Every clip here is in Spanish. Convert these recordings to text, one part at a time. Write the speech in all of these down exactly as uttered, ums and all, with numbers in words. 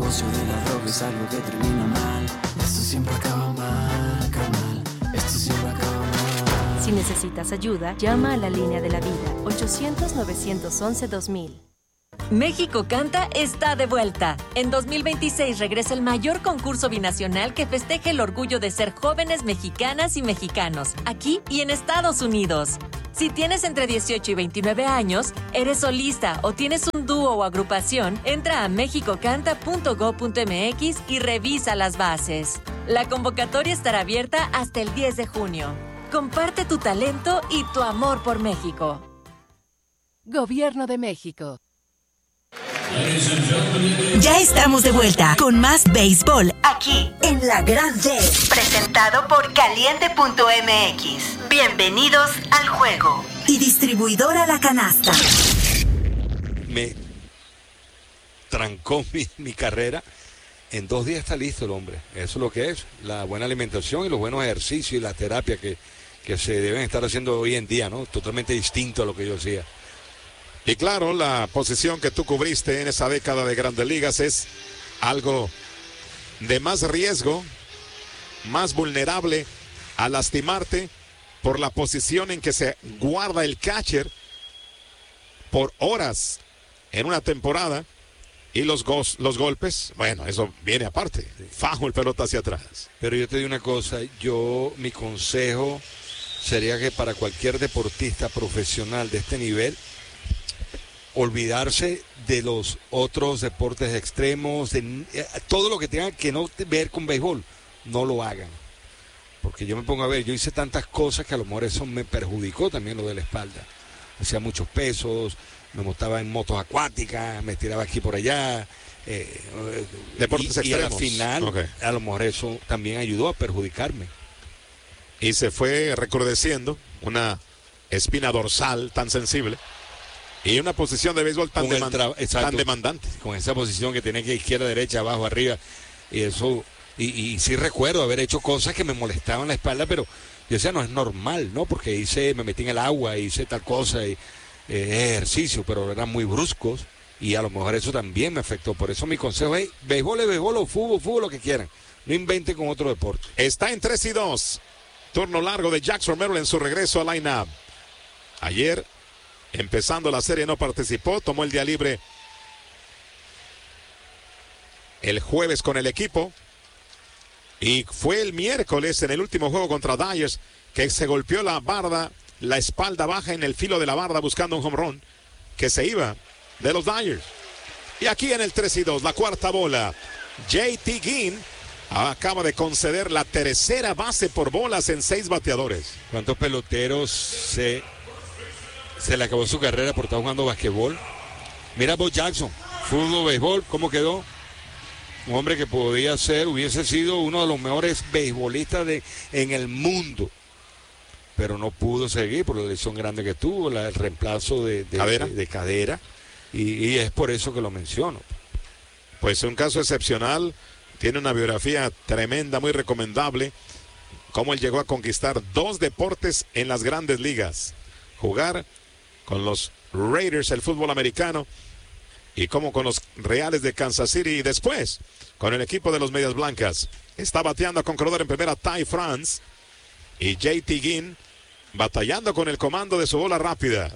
negocio de la droga es algo que termina mal. Esto siempre acaba mal, carnal. Esto siempre acaba mal. Si necesitas ayuda, llama a la línea de la vida, ochocientos, novecientos once, dos mil. México Canta está de vuelta. En dos mil veintiséis regresa el mayor concurso binacional que festeja el orgullo de ser jóvenes mexicanas y mexicanos, aquí y en Estados Unidos. Si tienes entre dieciocho y veintinueve años, eres solista o tienes un dúo o agrupación, entra a mexico canta punto gob punto eme equis y revisa las bases. La convocatoria estará abierta hasta el diez de junio. Comparte tu talento y tu amor por México. Gobierno de México. Ya estamos de vuelta con más béisbol aquí en La Grande, presentado por caliente punto eme equis. Bienvenidos al juego. Y distribuidora La Canasta. Me trancó mi, mi carrera. En dos días está listo el hombre. Eso es lo que es. La buena alimentación y los buenos ejercicios y la terapia que, que se deben estar haciendo hoy en día, ¿no? Totalmente distinto a lo que yo hacía. Y claro, la posición que tú cubriste en esa década de Grandes Ligas es algo de más riesgo, más vulnerable a lastimarte por la posición en que se guarda el catcher por horas en una temporada y los, go- los golpes, bueno, eso viene aparte, fajo el pelota hacia atrás. Pero yo te digo una cosa, yo, mi consejo sería que para cualquier deportista profesional de este nivel, olvidarse de los otros deportes extremos, de eh, todo lo que tenga que no ver con béisbol, no lo hagan. Porque yo me pongo a ver, yo hice tantas cosas que a lo mejor eso me perjudicó también lo de la espalda. Hacía muchos pesos, me montaba en motos acuáticas, me tiraba aquí por allá. Eh, Deportes y, y extremos. al final, okay, a lo mejor eso también ayudó a perjudicarme. Y se fue recrudeciendo una espina dorsal tan sensible. Y una posición de béisbol tan, deman- tra- exacto, tan demandante. Con esa posición que tenía que izquierda, derecha, abajo, arriba. Y eso, y, y sí recuerdo haber hecho cosas que me molestaban la espalda, pero yo decía, no es normal, ¿no? Porque hice, me metí en el agua, hice tal cosa, y eh, ejercicio, pero eran muy bruscos. Y a lo mejor eso también me afectó. Por eso mi consejo es, béisbol es béisbol, o fútbol, fútbol, lo que quieran. No inventen con otro deporte. Está en tres y dos. Turno largo de Jackson Merrill en su regreso al line-up. Ayer, empezando la serie, no participó, tomó el día libre el jueves con el equipo y fue el miércoles en el último juego contra Dyers que se golpeó la barda, la espalda baja en el filo de la barda buscando un home run que se iba de los Dyers. Y aquí en el tres y dos, la cuarta bola, J T Ginn acaba de conceder la tercera base por bolas en seis bateadores. ¿Cuántos peloteros se... se le acabó su carrera por estar jugando basquetbol? Mira Bo Jackson, fútbol, béisbol, ¿cómo quedó? Un hombre que podía ser, hubiese sido uno de los mejores beisbolistas de, en el mundo. Pero no pudo seguir por la lesión grande que tuvo, la, el reemplazo de, de cadera. De, de cadera y, y es por eso que lo menciono. Pues un caso excepcional, tiene una biografía tremenda, muy recomendable. Cómo él llegó a conquistar dos deportes en las grandes ligas. Jugar con los Raiders, el fútbol americano, y como con los Reales de Kansas City, y después con el equipo de los Medias Blancas. Está bateando con corredor en primera Ty France, y J T Ginn batallando con el comando de su bola rápida.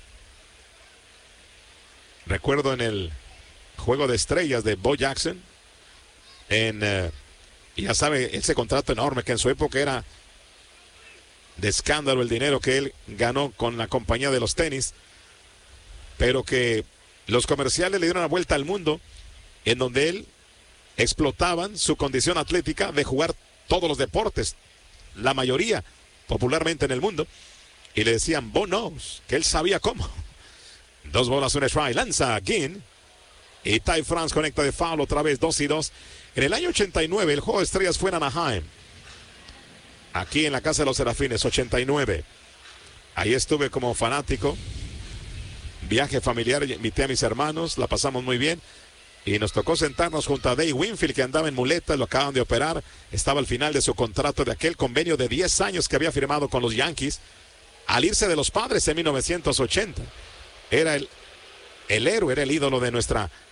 Recuerdo en el juego de estrellas de Bo Jackson, en, uh, ya sabe, ese contrato enorme que en su época era de escándalo, el dinero que él ganó con la compañía de los tenis, pero que los comerciales le dieron la vuelta al mundo, en donde él explotaban su condición atlética de jugar todos los deportes, la mayoría popularmente en el mundo, y le decían Bo knows, que él sabía cómo. Dos bolas, un strike, lanza Ginn, y Ty France conecta de foul otra vez, dos y dos. En el año ochenta y nueve el juego de estrellas fue en Anaheim, aquí en la casa de los Serafines, ochenta y nueve. Ahí estuve como fanático, viaje familiar, invité a mis hermanos, la pasamos muy bien. Y nos tocó sentarnos junto a Dave Winfield, que andaba en muletas, lo acaban de operar. Estaba al final de su contrato de aquel convenio de diez años que había firmado con los Yankees al irse de los Padres en mil novecientos ochenta. Era el, el héroe, era el ídolo de nuestra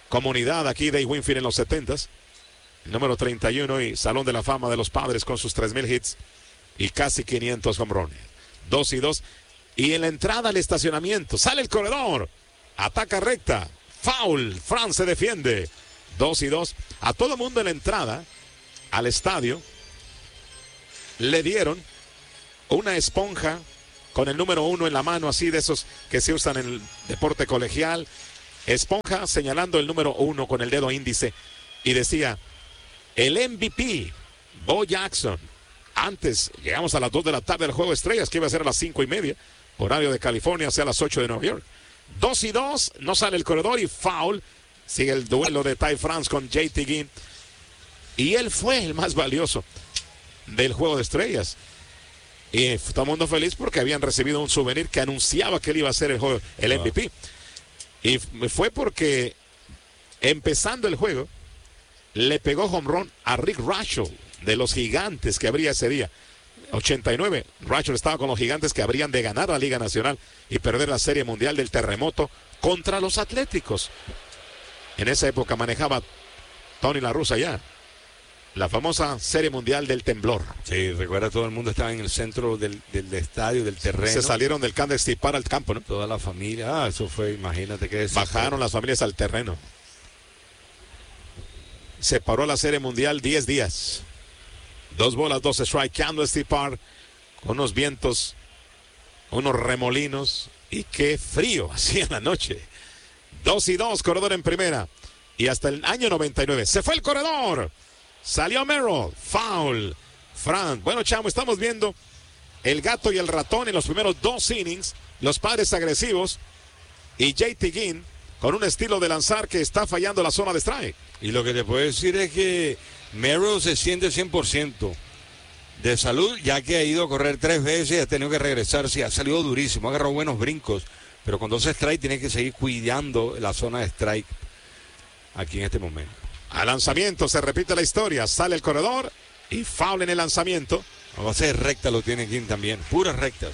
comunidad aquí de Winfield en los setentas. Número treinta y uno y Salón de la Fama de los Padres con sus tres mil hits y casi quinientos home runs. Dos y dos. Y en la entrada al estacionamiento sale el corredor. Ataca recta. Foul. Franz se defiende. Dos y dos. A todo mundo en la entrada al estadio le dieron una esponja con el número uno en la mano, así de esos que se usan en el deporte colegial. Esponja señalando el número uno con el dedo índice y decía: el M V P, Bo Jackson. Antes, llegamos a las dos de la tarde del Juego de Estrellas, que iba a ser a las cinco y media, horario de California, hacia las ocho de Nueva York. Dos y dos, no sale el corredor y foul. Sigue el duelo de Ty France con J T Ginn. Y él fue el más valioso del Juego de Estrellas. Y todo el mundo feliz porque habían recibido un souvenir que anunciaba que él iba a ser el, juego, el M V P. Y fue porque empezando el juego le pegó home run a Rick Rachel de los Gigantes que habría ese día. ochenta y nueve, Rachel estaba con los Gigantes que habrían de ganar la Liga Nacional y perder la Serie Mundial del Terremoto contra los Atléticos. En esa época manejaba Tony La Russa ya. La famosa Serie Mundial del Temblor. Sí, recuerda, todo el mundo estaba en el centro del, del estadio, del terreno. Se salieron del campo de estipar al campo, ¿no? Toda la familia, ah, eso fue, imagínate que... Bajaron las familias al terreno. Se paró la Serie Mundial diez días. Dos bolas, dos strikes, Candlestick Park, con unos vientos, unos remolinos, y qué frío hacía en la noche. Dos y dos, corredor en primera. Y hasta el año noventa y nueve, se fue el corredor. Salió Merrill, foul. Frank, bueno, chamo, estamos viendo el gato y el ratón en los primeros dos innings. Los Padres agresivos y J T Ginn con un estilo de lanzar que está fallando la zona de strike. Y lo que te puedo decir es que Merrill se siente cien por ciento de salud, ya que ha ido a correr tres veces y ha tenido que regresar. Sí, ha salido durísimo, ha agarrado buenos brincos, pero con dos strikes tiene que seguir cuidando la zona de strike aquí en este momento. Al lanzamiento se repite la historia, sale el corredor y foul en el lanzamiento. A base de recta lo tiene Ginn también, puras rectas.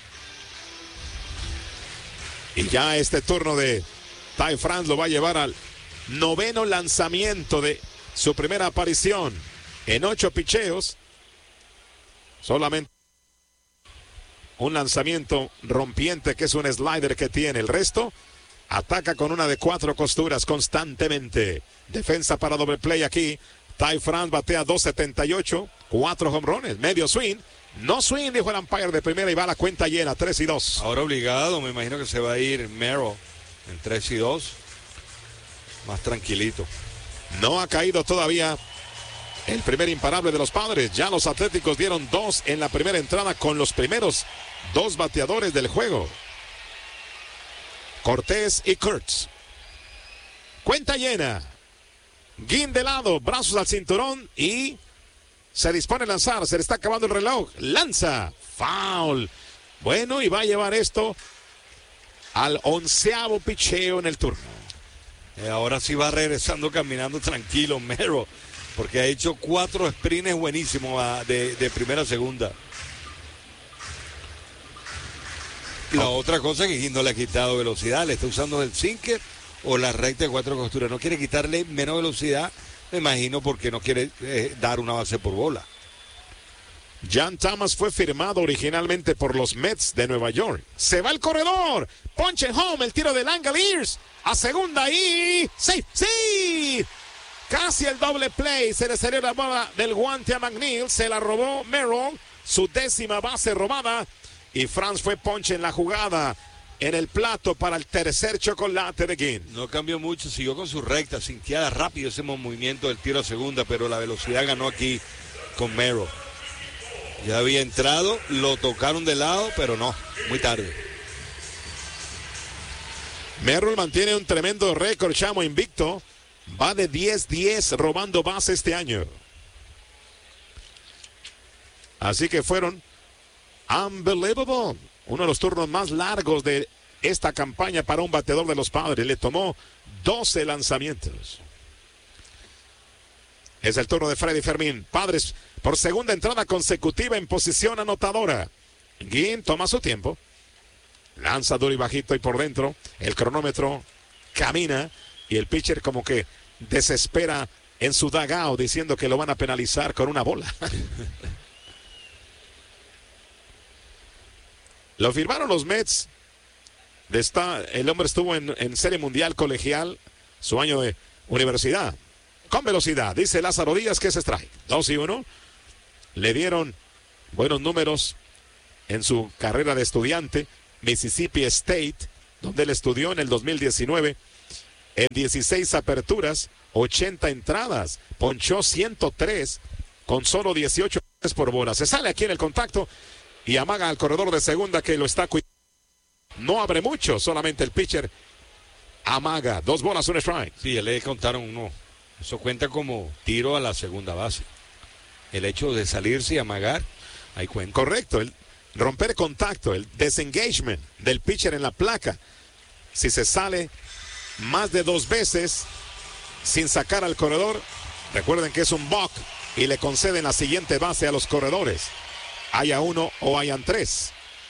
Y ya este turno de Ty France lo va a llevar al noveno lanzamiento de su primera aparición. En ocho picheos, solamente un lanzamiento rompiente que es un slider que tiene. El resto ataca con una de cuatro costuras constantemente. Defensa para doble play aquí. Ty France batea dos setenta y ocho, cuatro home runs, medio swing. No swing, dijo el umpire de primera y va a la cuenta llena, tres y dos. Ahora obligado, me imagino que se va a ir Merrill en tres y dos. Más tranquilito. No ha caído todavía el primer imparable de los Padres. Ya los Atléticos dieron dos en la primera entrada con los primeros dos bateadores del juego. Cortés y Kurtz. Cuenta llena. Ginn de lado, brazos al cinturón y se dispone a lanzar. Se le está acabando el reloj. Lanza. Foul. Bueno, y va a llevar esto al onceavo picheo en el turno. Eh, ahora sí va regresando caminando tranquilo Merrill, porque ha hecho cuatro sprints buenísimos a, de, de primera a segunda. La oh. otra cosa es que Ginn no le ha quitado velocidad, le está usando el sinker o la recta de cuatro costuras. No quiere quitarle menos velocidad, me imagino, porque no quiere eh, dar una base por bola. Jan Thomas fue firmado originalmente por los Mets de Nueva York. Se va el corredor. Ponche home, el tiro de Langeliers. A segunda y... ¡Sí! ¡Sí! Casi el doble play. Se le salió la bola del guante a McNeil. Se la robó Merrill. Su décima base robada. Y Franz fue ponche en la jugada. En el plato para el tercer chocolate de Ginn. No cambió mucho. Siguió con su recta. Sintiada rápido ese movimiento del tiro a segunda. Pero la velocidad ganó aquí con Merrill. Ya había entrado, lo tocaron de lado, pero no, muy tarde. Merrill mantiene un tremendo récord, chamo, invicto. Va de diez diez robando base este año. Así que fueron unbelievable. Uno de los turnos más largos de esta campaña para un bateador de los Padres. Le tomó doce lanzamientos. Es el turno de Freddy Fermín. Padres por segunda entrada consecutiva en posición anotadora. Ginn toma su tiempo. Lanza duro y bajito y por dentro. El cronómetro camina. y el pitcher como que desespera en su dugout diciendo que lo van a penalizar con una bola. Lo firmaron los Mets. Está, el hombre estuvo en, en Serie Mundial Colegial, su año de universidad. Con velocidad, dice Lázaro Díaz que se strike. dos y uno. Le dieron buenos números en su carrera de estudiante. Mississippi State, donde él estudió en el dos mil diecinueve. En dieciséis aperturas, ochenta entradas. Ponchó ciento tres con solo dieciocho por bola. Se sale aquí en el contacto y amaga al corredor de segunda que lo está cuidando. No abre mucho, solamente el pitcher amaga. Dos bolas, un strike. Sí, le contaron uno. Eso cuenta como tiro a la segunda base. El hecho de salirse y amagar, ahí cuenta. Correcto, el romper contacto, el disengagement del pitcher en la placa. Si se sale más de dos veces sin sacar al corredor, recuerden que es un balk y le conceden la siguiente base a los corredores. Haya uno o hayan tres.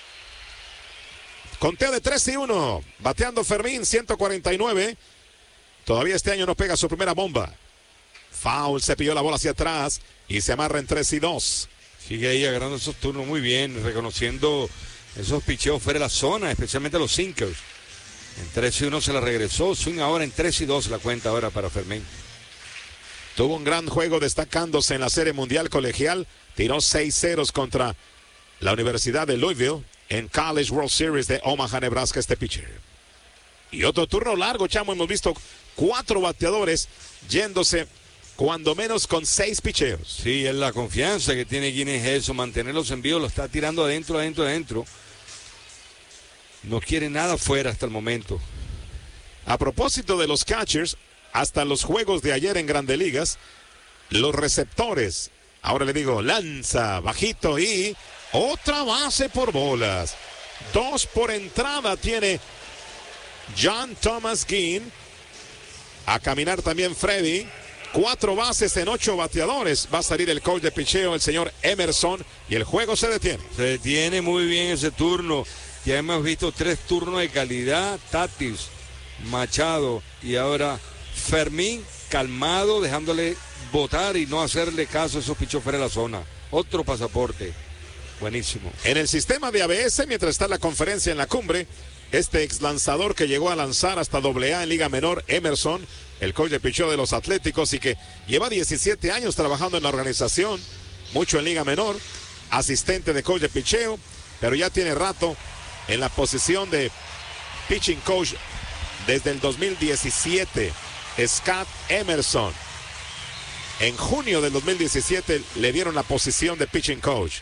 Conteo de tres y uno. Bateando Fermín, ciento cuarenta y nueve. Todavía este año no pega su primera bomba. Foul, se pilló la bola hacia atrás y se amarra en tres y dos. Sigue ahí agarrando esos turnos muy bien, reconociendo esos picheos fuera de la zona, especialmente los sinkers. En tres y uno se la regresó. Swing ahora en tres y dos la cuenta ahora para Fermín. Tuvo un gran juego destacándose en la Serie Mundial Colegial. Tiró seis ceros contra la Universidad de Louisville en College World Series de Omaha, Nebraska, este pitcher. Y otro turno largo, chamo. Hemos visto cuatro bateadores yéndose cuando menos con seis picheos. Sí, es la confianza que tiene Guinness eso, mantenerlos en vivo, lo está tirando adentro, adentro, adentro. No quiere nada fuera hasta el momento. A propósito de los catchers, hasta los juegos de ayer en Grandes Ligas, los receptores, ahora le digo, lanza, bajito y otra base por bolas. Dos por entrada tiene John Thomas Ginn. A caminar también Freddy. Cuatro bases en ocho bateadores. Va a salir el coach de picheo, el señor Emerson, y el juego se detiene. Se detiene muy bien ese turno. Ya hemos visto tres turnos de calidad. Tatis, Machado y ahora Fermín calmado, dejándole botar y no hacerle caso a esos pichos fuera de la zona. Otro pasaporte. Buenísimo. En el sistema de A B S, mientras está la conferencia en la cumbre, este ex lanzador que llegó a lanzar hasta doble A en Liga Menor, Emerson, el coach de picheo de los Atléticos y que lleva diecisiete años trabajando en la organización, mucho en Liga Menor, asistente de coach de picheo, pero ya tiene rato en la posición de pitching coach desde el dos mil diecisiete. Scott Emerson. En junio del dos mil diecisiete le dieron la posición de pitching coach.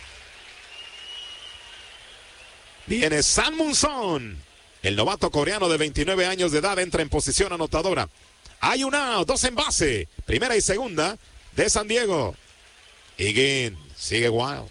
Viene San Munson. El novato coreano de veintinueve años de edad entra en posición anotadora. Hay un out, dos en base. Primera y segunda de San Diego. Higgins sigue wild.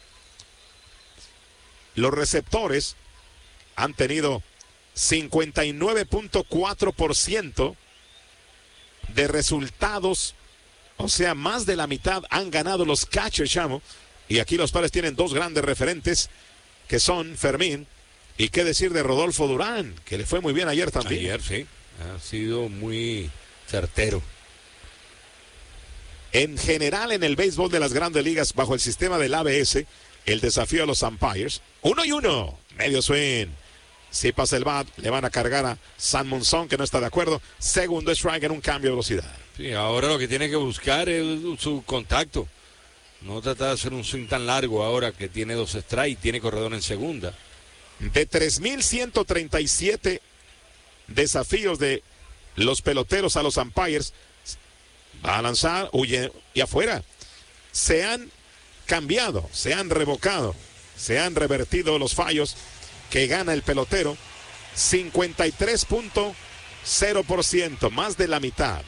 Los receptores han tenido cincuenta y nueve punto cuatro por ciento de resultados. O sea, más de la mitad han ganado los catchers, chamo. Y aquí los Padres tienen dos grandes referentes, que son Fermín y qué decir de Rodolfo Durán, que le fue muy bien ayer también. Ayer, sí. Ha sido muy certero. En general, en el béisbol de las Grandes Ligas, bajo el sistema del A B S, el desafío a los umpires, uno y uno, medio swing. Si pasa el bat, le van a cargar a San Munson, que no está de acuerdo. Segundo strike en un cambio de velocidad. Sí, ahora lo que tiene que buscar es su contacto. No trata de hacer un swing tan largo ahora que tiene dos strikes y tiene corredor en segunda. De tres mil ciento treinta y siete desafíos de los peloteros a los umpires, va a lanzar, huye y afuera. Se han cambiado, se han revocado, se han revertido los fallos que gana el pelotero. cincuenta y tres punto cero por ciento, más de la mitad.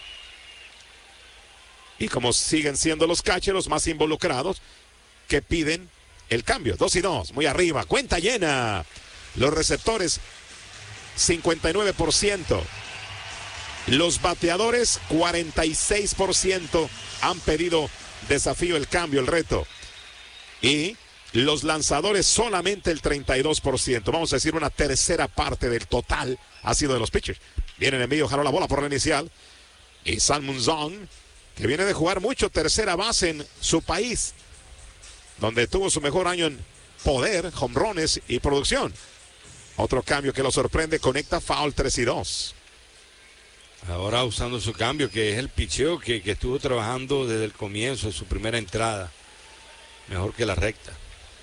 Y como siguen siendo los catchers los más involucrados, que piden el cambio. Dos y dos, muy arriba, cuenta llena. Los receptores, cincuenta y nueve por ciento. Los bateadores, cuarenta y seis por ciento han pedido desafío, el cambio, el reto. Y los lanzadores, solamente el treinta y dos por ciento. Vamos a decir, una tercera parte del total ha sido de los pitchers. Viene el envío, jaló la bola por la inicial. Y San Munzón, que viene de jugar mucho tercera base en su país, donde tuvo su mejor año en poder, jonrones y producción. Otro cambio que lo sorprende, conecta foul tres y dos. Ahora usando su cambio, que es el picheo que, que estuvo trabajando desde el comienzo de su primera entrada. Mejor que la recta.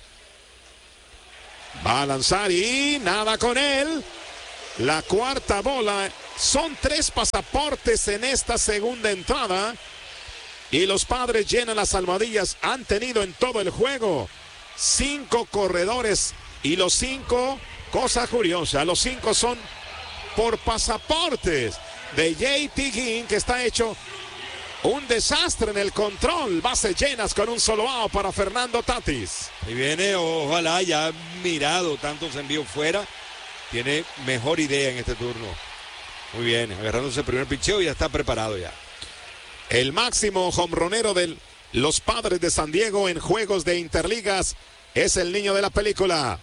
Va a lanzar y nada con él. La cuarta bola. Son tres pasaportes en esta segunda entrada. Y los Padres llenan las almohadillas. Han tenido en todo el juego cinco corredores. Y los cinco, cosa curiosa, los cinco son por pasaportes de J T Ginn, que está hecho un desastre en el control. Bases llenas con un solo out para Fernando Tatis. Y viene, ojalá, ya ha mirado tantos envíos fuera. Tiene mejor idea en este turno. Muy bien, agarrándose el primer picheo y ya está preparado ya. El máximo jonronero de los Padres de San Diego en juegos de interligas es el niño de la película.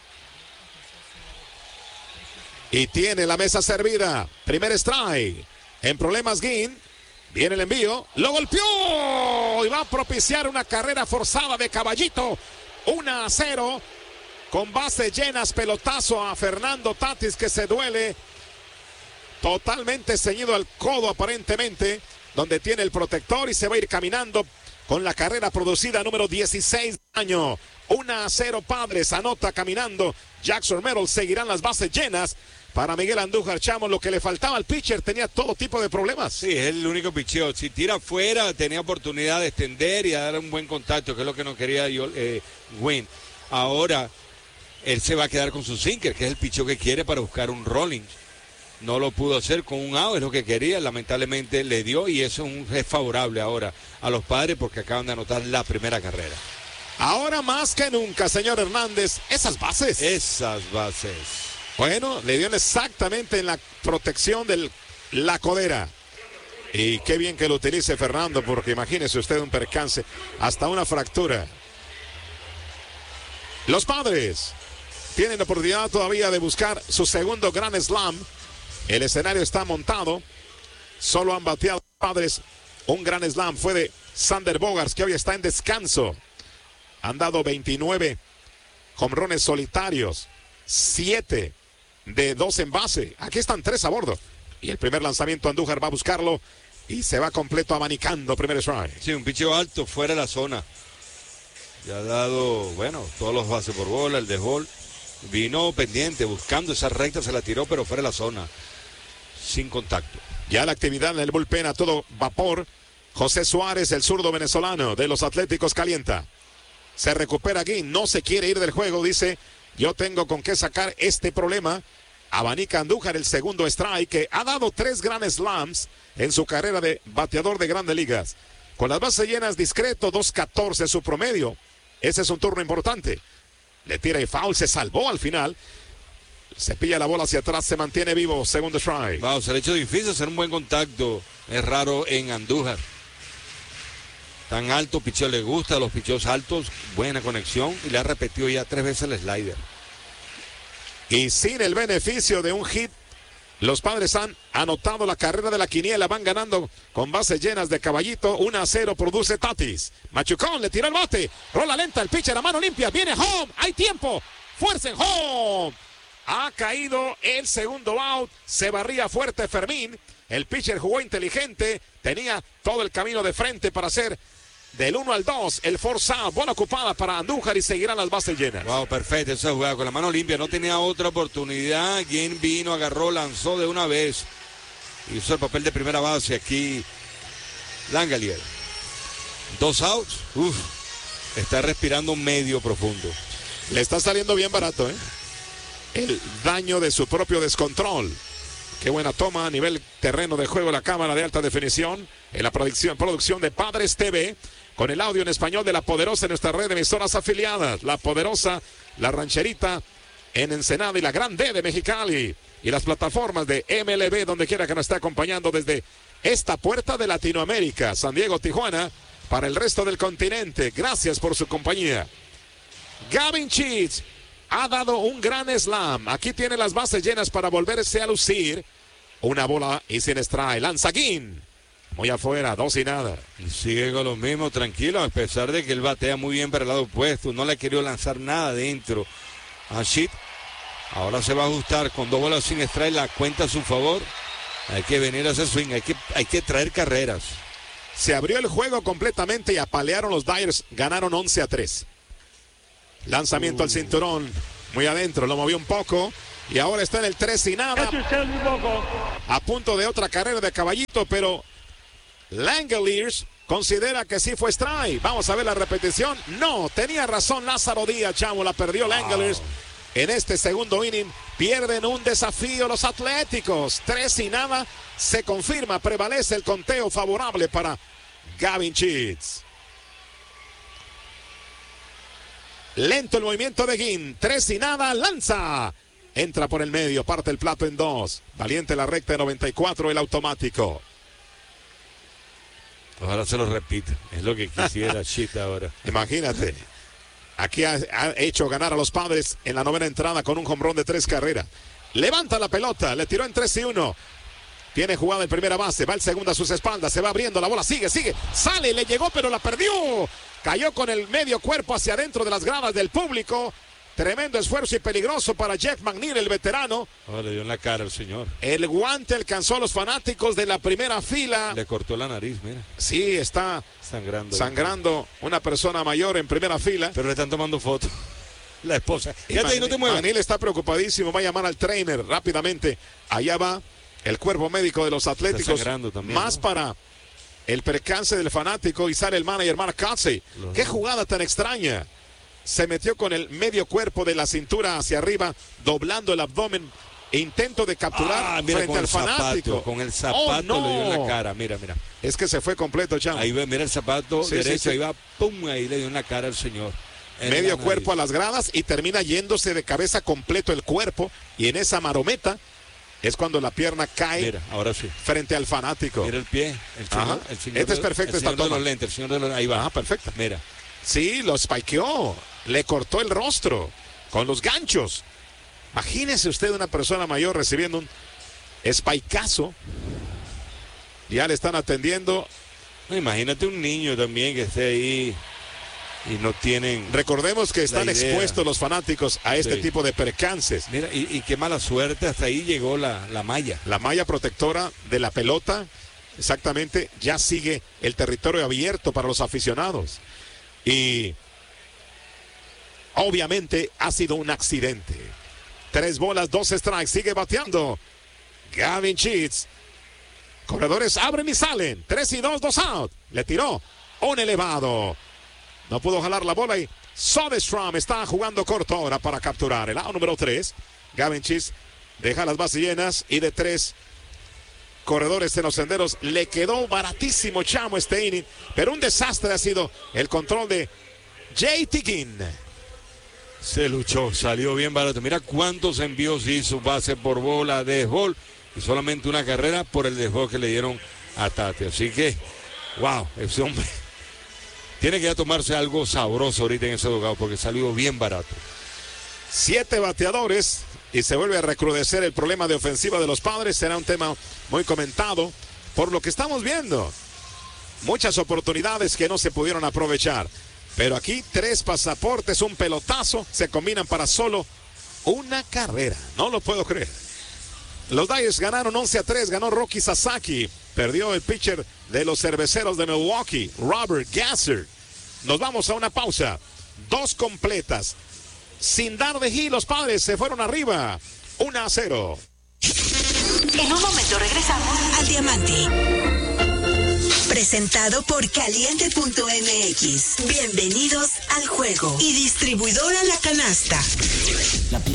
Y tiene la mesa servida. Primer strike. En problemas Ginn. Viene el envío. Lo golpeó. Y va a propiciar una carrera forzada de Caballito. uno a cero. Con bases llenas. Pelotazo a Fernando Tatis, que se duele. Totalmente ceñido al codo aparentemente. Donde tiene el protector y se va a ir caminando con la carrera producida número dieciséis de año. uno a cero Padres. Anota caminando Jackson Merrill. Seguirán las bases llenas para Miguel Andújar. Chamo, lo que le faltaba al pitcher, tenía todo tipo de problemas. Sí, es el único picheo. Si tira afuera, tenía oportunidad de extender y de dar un buen contacto, que es lo que no quería yo, eh, Wynn. Ahora, él se va a quedar con su sinker, que es el picheo que quiere para buscar un rolling. No lo pudo hacer con un out, es lo que quería. Lamentablemente le dio, y eso es, un, es favorable ahora a los Padres porque acaban de anotar la primera carrera. Ahora más que nunca, señor Hernández, esas bases. Esas bases. Bueno, le dio exactamente en la protección de la codera. Y qué bien que lo utilice Fernando, porque imagínese usted un percance, hasta una fractura. Los Padres tienen la oportunidad todavía de buscar su segundo Grand Slam. El escenario está montado. Solo han bateado los Padres un Grand Slam. Fue de Sander Bogaerts, que hoy está en descanso. Han dado veintinueve jonrones solitarios. siete de dos en base. Aquí están tres a bordo. Y el primer lanzamiento, Andújar va a buscarlo. Y se va completo abanicando. Primer strike. Sí, un picheo alto fuera de la zona. Ya ha dado, bueno, todos los bases por bola, el de Hall. Vino pendiente, buscando esa recta, se la tiró, pero fuera de la zona. Sin contacto. Ya la actividad en el bullpen a todo vapor. José Suárez, el zurdo venezolano de los Atléticos, calienta. Se recupera aquí, no se quiere ir del juego, dice, yo tengo con qué sacar este problema. Abanica Andújar el segundo strike, que ha dado tres Grand Slams en su carrera de bateador de Grandes Ligas. Con las bases llenas, discreto, dos catorce su promedio. Ese es un turno importante. Le tira y foul, se salvó al final. Se pilla la bola hacia atrás, se mantiene vivo, segundo strike. Wow, se le ha hecho difícil hacer un buen contacto. Es raro en Andújar. Tan alto, picheo le gusta, los picheos altos, buena conexión, y le ha repetido ya tres veces el slider. Y sin el beneficio de un hit, los Padres han anotado la carrera de la quiniela, van ganando con bases llenas de Caballito. uno a cero produce Tatis. Machucón le tiró el bate, rola lenta, el pitcher a mano limpia, viene home, hay tiempo, fuerza en home. Ha caído el segundo out, se barría fuerte Fermín. El pitcher jugó inteligente, tenía todo el camino de frente para hacer del uno al dos, el force out, bola ocupada para Andújar y seguirán las bases llenas. Wow, perfecto esa jugada, con la mano limpia, no tenía otra oportunidad. Quien vino, agarró, lanzó de una vez. Hizo el papel de primera base aquí Langelier. Dos outs, uff, está respirando medio profundo. Le está saliendo bien barato, ¿eh? El daño de su propio descontrol. Qué buena toma a nivel terreno de juego, la cámara de alta definición en la producción, producción de Padres T V, con el audio en español de La Poderosa en nuestra red de emisoras afiliadas. La Poderosa, La Rancherita en Ensenada y la Gran D de Mexicali. Y las plataformas de M L B, donde quiera que nos esté acompañando desde esta puerta de Latinoamérica, San Diego, Tijuana, para el resto del continente. Gracias por su compañía. Gavin Sheets ha dado un gran slam. Aquí tiene las bases llenas para volverse a lucir. Una bola y sin strike. Lanza Ginn. Muy afuera, dos y nada. Y sigue con los mismos, tranquilo, a pesar de que él batea muy bien para el lado opuesto. No le ha querido lanzar nada adentro a Sheet. Ahora se va a ajustar con dos bolas sin strike, la cuenta a su favor. Hay que venir a ese swing, hay que, hay que traer carreras. Se abrió el juego completamente y apalearon los Dyers. Ganaron once a tres. Lanzamiento uh. al cinturón. Muy adentro, lo movió un poco. Y ahora está en el tres y nada. A punto de otra carrera de caballito, pero Langeliers considera que sí fue strike. Vamos a ver la repetición. No, tenía razón Lázaro Díaz, chamo, la perdió Langeliers. Wow. En este segundo inning pierden un desafío los Atléticos. Tres y nada. Se confirma, prevalece el conteo favorable para Gavin Sheets. Lento el movimiento de Ginn. Tres y nada. Lanza. Entra por el medio. Parte el plato en dos. Valiente la recta de noventa y cuatro. El automático. Ojalá se lo repita. Es lo que quisiera Sheets ahora. Imagínate. Aquí ha, ha hecho ganar a los Padres en la novena entrada con un home run de tres carreras. Levanta la pelota. Le tiró en tres y uno. Tiene jugada en primera base, va el segundo a sus espaldas, se va abriendo, la bola sigue, sigue, sale, le llegó pero la perdió. Cayó con el medio cuerpo hacia adentro de las gradas del público. Tremendo esfuerzo y peligroso para Jeff McNeil, el veterano. Oh, le dio en la cara al señor. El guante alcanzó a los fanáticos de la primera fila. Le cortó la nariz, mira. Sí, está sangrando. Sangrando una persona mayor en primera fila. Pero le están tomando fotos. La esposa. Fíjate ahí, no te muevas. McNeil está preocupadísimo, va a llamar al trainer rápidamente. Allá va el cuerpo médico de los Atléticos, también, más ¿no? Para el percance del fanático y sale el manager Mark Kotsay. Qué jugada tan extraña. Se metió con el medio cuerpo de la cintura hacia arriba, doblando el abdomen. Intento de capturar ah, mira, frente al fanático. Zapato, con el zapato oh, no. le dio en la cara, mira, mira. Es que se fue completo, chamo. Ahí ve, mira el zapato sí, derecho, sí, sí. ahí va, pum, ahí le dio en la cara al señor. Medio cuerpo a las gradas y termina yéndose de cabeza completo el cuerpo. Y en esa marometa es cuando la pierna cae. Mira, ahora sí. Frente al fanático. Mira el pie. El señor, el señor este de, es perfecto. El señor esta de toma. los lentes, el señor de los, ahí va. Ajá, perfecto. Mira. Sí, lo spikeó. Le cortó el rostro con los ganchos. Imagínese usted una persona mayor recibiendo un spikeazo. Ya le están atendiendo. No, imagínate un niño también que esté ahí y no tienen. Recordemos que están expuestos los fanáticos a este sí. tipo de percances. Mira, y, y qué mala suerte, hasta ahí llegó la, la malla. La malla protectora de la pelota, exactamente, ya sigue el territorio abierto para los aficionados. Y obviamente ha sido un accidente. Tres bolas, dos strikes, sigue bateando Gavin Sheets. Corredores abren y salen. Tres y dos, dos out. Le tiró un elevado. No pudo jalar la bola y Soderstrom está jugando corto ahora para capturar el out número tres. Gavin Sheets deja las bases llenas y de tres corredores en los senderos. Le quedó baratísimo, chamo, este inning. Pero un desastre ha sido el control de J T Ginn. Se luchó, salió bien barato. Mira cuántos envíos hizo, base por bola, desbol. Y solamente una carrera por el desbol que le dieron a Tate. Así que, wow, ese hombre tiene que ya tomarse algo sabroso ahorita en ese dogado porque salió bien barato. Siete bateadores y se vuelve a recrudecer el problema de ofensiva de los Padres. Será un tema muy comentado por lo que estamos viendo. Muchas oportunidades que no se pudieron aprovechar. Pero aquí tres pasaportes, un pelotazo, se combinan para solo una carrera. No lo puedo creer. Los Dyers ganaron once a tres, ganó Roki Sasaki. Perdió el pitcher de los Cerveceros de Milwaukee, Robert Gasser. Nos vamos a una pausa. Dos completas. Sin dar de gil, los Padres se fueron arriba. uno a cero. En un momento regresamos al Diamante. Presentado por Caliente punto M X. Bienvenidos al juego. Y distribuidora La Canasta. La piel